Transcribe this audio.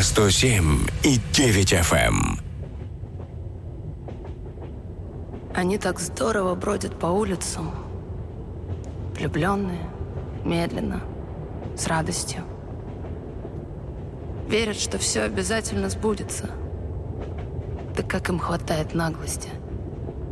107,9 FM. Они так здорово бродят по улицам. Влюбленные, медленно, с радостью. Верят, что все обязательно сбудется. Да как им хватает наглости.